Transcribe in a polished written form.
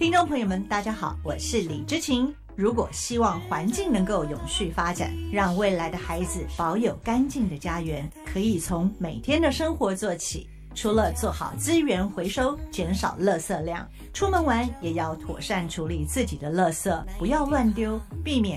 听众朋友们大家好，我是李知晴。如果希望环境能够永续发展，让未来的孩子保有干净的家园，可以从每天的生活做起。除了做好资源回收，减少垃圾量，出门玩也要妥善处理自己的垃圾，不要乱丢，避免